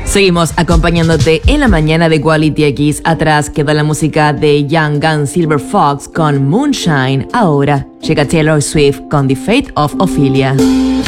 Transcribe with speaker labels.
Speaker 1: Seguimos acompañándote en la mañana de Quality X. Atrás queda la música de Young Gun Silver Fox con Moonshine. Ahora llega Taylor Swift con The Fate of Ophelia.